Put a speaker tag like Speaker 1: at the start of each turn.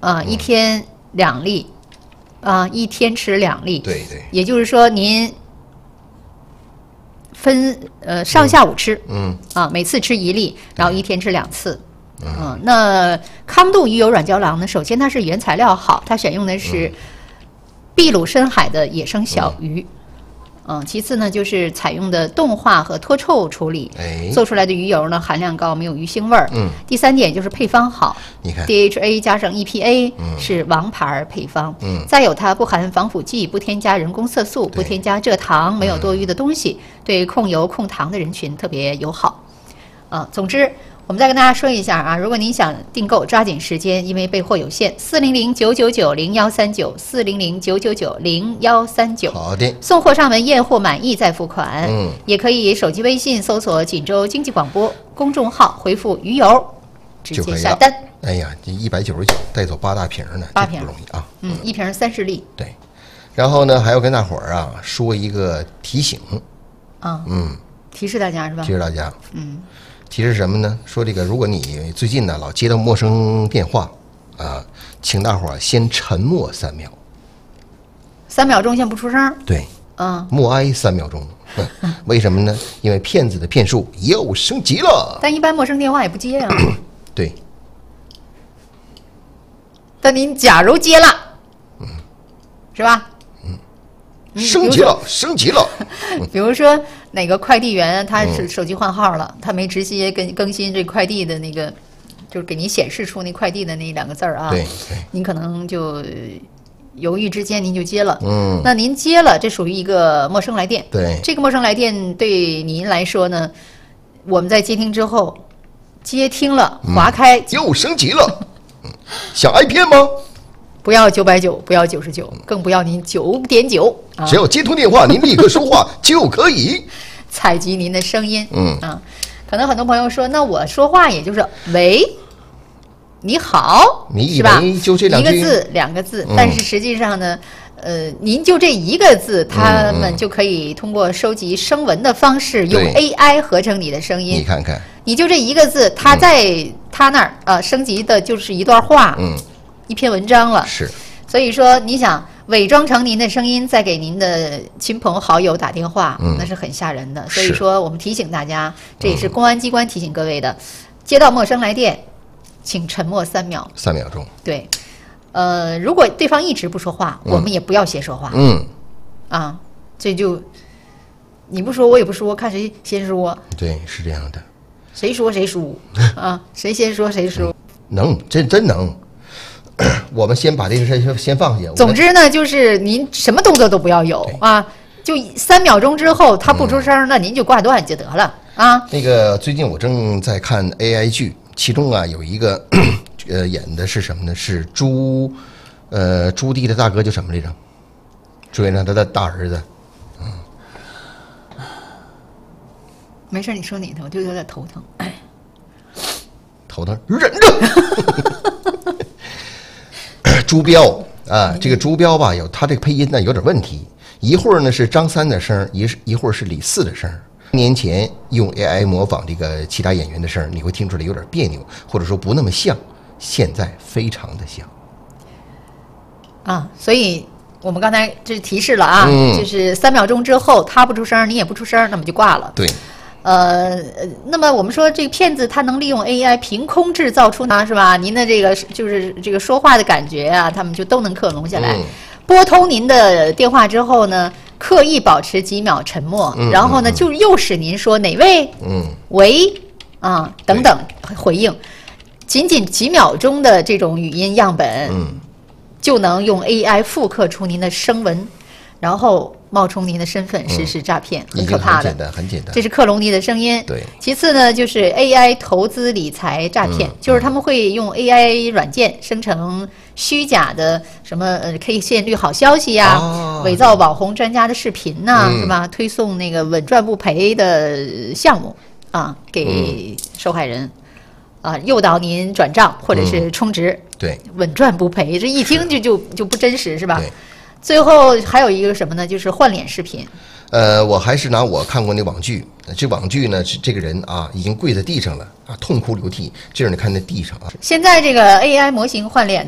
Speaker 1: 一天2粒，一天吃2粒。
Speaker 2: 对对。
Speaker 1: 也就是说，您分上下午吃，每次吃1粒，然后一天吃2次。那康度鱼油软胶囊呢，首先它是原材料好，它选用的是秘鲁深海的野生小鱼。其次呢，就是采用的冻化和脱臭处理，做出来的鱼油呢含量高，没有鱼腥味儿。第3点就是配方好，
Speaker 2: 你看
Speaker 1: DHA 加上 EPA 是王牌配方。再有它不含防腐剂，不添加人工色素，不添加蔗糖，没有多余的东西，对控油控糖的人群特别友好。总之。我们再跟大家说一下啊，如果您想订购，抓紧时间，因为备货有限，400-999-0139，400-999-0139。
Speaker 2: 好的。
Speaker 1: 送货上门，验货满意再付款。也可以手机微信搜索锦州经济广播公众号，回复鱼油，直接下单。
Speaker 2: 哎呀，这199带走8大瓶呢，8瓶不容易啊。
Speaker 1: 一瓶30粒。
Speaker 2: 对。然后呢，还要跟大伙儿说一个提醒。
Speaker 1: 提示大家是吧？
Speaker 2: 提示大家。提示什么呢？说这个，如果你最近呢老接到陌生电话请大伙儿先沉默3秒
Speaker 1: ，3秒钟先不出声。
Speaker 2: 对，默哀3秒钟。为什么呢？因为骗子的骗术又升级了。
Speaker 1: 但一般陌生电话也不接啊。
Speaker 2: 对。
Speaker 1: 但您假如接了，是吧？
Speaker 2: 升级了，升级了。
Speaker 1: 比如说哪个快递员他是手机换号了，他没直接更新这快递的那个，就是给您显示出那快递的那2个字啊。
Speaker 2: 对，
Speaker 1: 您可能就犹豫之间您就接了。那您接了，这属于一个陌生来电。
Speaker 2: 对，
Speaker 1: 这个陌生来电对您来说呢，我们在接听之后，接听了，划开
Speaker 2: 又升级了。想挨骗吗？
Speaker 1: 不要990，不要99，更不要您9.9。
Speaker 2: 只要接通电话，您立刻说话就可以
Speaker 1: 采集您的声音。可能很多朋友说，那我说话也就是喂，你好，
Speaker 2: 你以为就这2句
Speaker 1: 1个字2个字，但是实际上呢，您就这1个字，他们就可以通过收集声纹的方式，用 AI 合成你的声音。
Speaker 2: 你看看，
Speaker 1: 你就这1个字，他在他那儿升级的就是一段话。一篇文章了。
Speaker 2: 是，
Speaker 1: 所以说你想伪装成您的声音，再给您的亲朋好友打电话，那是很吓人的。所以说我们提醒大家，这也是公安机关提醒各位的，接到陌生来电，请沉默3秒。
Speaker 2: 3秒钟。
Speaker 1: 对，如果对方一直不说话，我们也不要先说话。这就你不说我也不说，看谁先说。
Speaker 2: 对，是这样的。
Speaker 1: 谁说谁输谁先说谁输。
Speaker 2: 能，真能。我们先把这个事先放下。
Speaker 1: 总之呢，就是您什么动作都不要有就3秒钟之后他不出声，那您就挂断就得了
Speaker 2: 那个最近我正在看 AI 剧，其中有一个演的是什么呢？是朱棣的大哥叫什么来着？追上他的大儿子。
Speaker 1: 没事，你说你的，我就有点头疼。
Speaker 2: 头疼，忍着。朱标这个朱标吧，他这个配音呢有点问题，一会儿呢是张三的声，一会儿是李四的声。年前用 AI 模仿这个其他演员的声，你会听出来有点别扭，或者说不那么像。现在非常的像
Speaker 1: 所以我们刚才这提示了就是3秒钟之后他不出声，你也不出声，那么就挂了。
Speaker 2: 对。
Speaker 1: 那么我们说这个骗子他能利用 AI 凭空制造出是吧？您的这个就是这个说话的感觉他们就都能克隆下来。拨通您的电话之后呢，刻意保持几秒沉默，然后呢就诱使您说哪位，喂等等回应，仅几秒钟的这种语音样本，就能用 AI 复刻出您的声纹，然后冒充您的身份实施诈骗，很可怕的。
Speaker 2: 很简单。
Speaker 1: 这是克隆你的声音。
Speaker 2: 对。
Speaker 1: 其次呢，就是 AI 投资理财诈骗，就是他们会用 AI 软件生成虚假的什么K线率好消息伪造网红专家的视频是吧？推送那个稳赚不赔的项目给受害人诱导您转账或者是充值。
Speaker 2: 对。
Speaker 1: 稳赚不赔，这一听就不真实是吧？
Speaker 2: 对。
Speaker 1: 最后还有一个什么呢？就是换脸视频。
Speaker 2: 我还是拿我看过那网剧，这网剧呢是这个人已经跪在地上了痛哭流涕，这样你看那地上现
Speaker 1: 在这个 AI 模型换脸